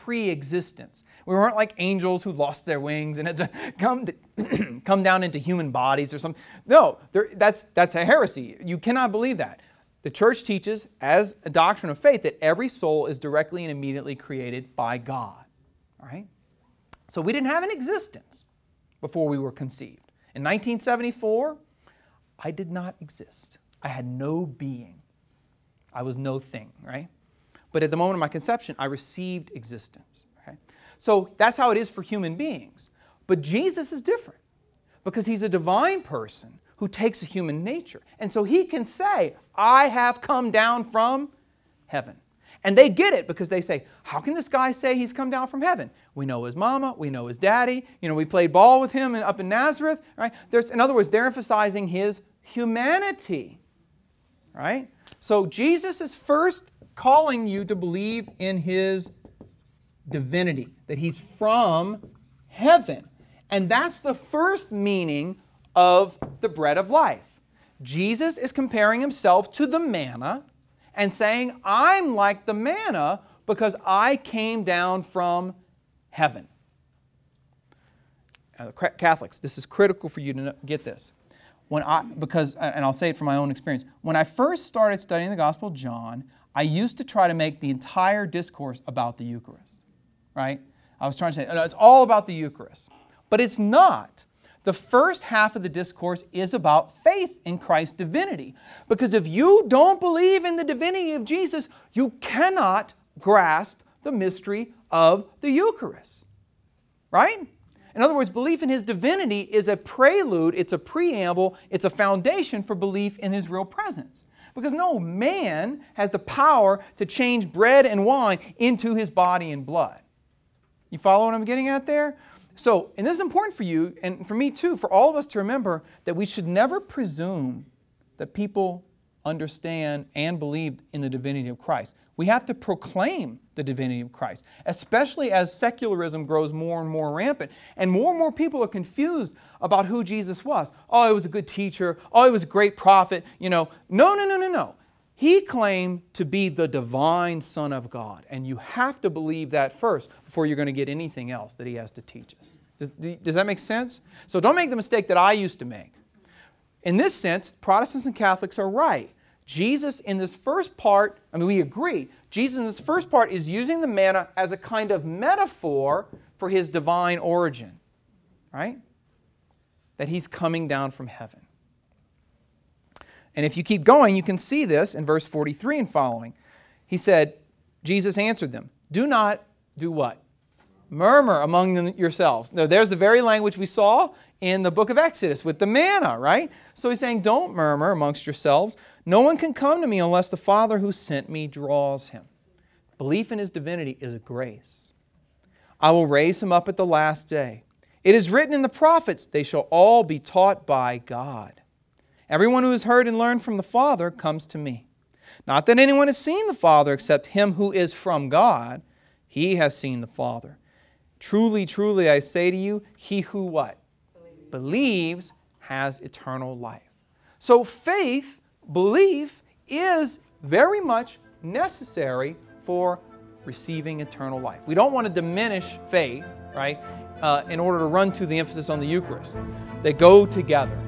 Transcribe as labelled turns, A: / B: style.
A: pre-existence. We weren't like angels who lost their wings and had to come down into human bodies or something. No, that's a heresy. You cannot believe that. The church teaches as a doctrine of faith that every soul is directly and immediately created by God. All right? So we didn't have an existence before we were conceived. In 1974, I did not exist. I had no being. I was no thing, right? But at the moment of my conception, I received existence. Okay? So that's how it is for human beings. But Jesus is different because He's a divine person who takes a human nature. And so He can say, I have come down from heaven. And they get it because they say, how can this guy say he's come down from heaven? We know his mama, we know his daddy, we played ball with him up in Nazareth, right? In other words, they're emphasizing His humanity, right? So Jesus is first calling you to believe in His divinity, that He's from heaven. And that's the first meaning of the bread of life. Jesus is comparing Himself to the manna and saying, I'm like the manna because I came down from heaven. Catholics, this is critical for you to get this. And I'll say it from my own experience. When I first started studying the Gospel of John, I used to try to make the entire discourse about the Eucharist, right? I was trying to say, no, it's all about the Eucharist. But it's not. The first half of the discourse is about faith in Christ's divinity. Because if you don't believe in the divinity of Jesus, you cannot grasp the mystery of the Eucharist. Right? In other words, belief in His divinity is a prelude, it's a preamble, it's a foundation for belief in His real presence. Because no man has the power to change bread and wine into His body and blood. You follow what I'm getting at there? So, and this is important for you, and for me too, for all of us to remember that we should never presume that people understand and believe in the divinity of Christ. We have to proclaim the divinity of Christ, especially as secularism grows more and more rampant, and more people are confused about who Jesus was. Oh, He was a good teacher. Oh, He was a great prophet. No. He claimed to be the divine Son of God, and you have to believe that first before you're going to get anything else that He has to teach us. Does that make sense? So don't make the mistake that I used to make. In this sense, Protestants and Catholics are right. Jesus in this first part, we agree, Jesus in this first part is using the manna as a kind of metaphor for His divine origin, right? That He's coming down from heaven. And if you keep going, you can see this in verse 43 and following. He said, Jesus answered them, do not do what? Murmur among yourselves. Now, there's the very language we saw in the book of Exodus with the manna, right? So He's saying, don't murmur amongst yourselves. No one can come to me unless the Father who sent me draws him. Belief in His divinity is a grace. I will raise him up at the last day. It is written in the prophets, they shall all be taught by God. Everyone who has heard and learned from the Father comes to me. Not that anyone has seen the Father except Him who is from God. He has seen the Father. Truly, truly, I say to you, he who what? Believes has eternal life. So faith, belief, is very much necessary for receiving eternal life. We don't want to diminish faith, right, in order to run to the emphasis on the Eucharist. They go together.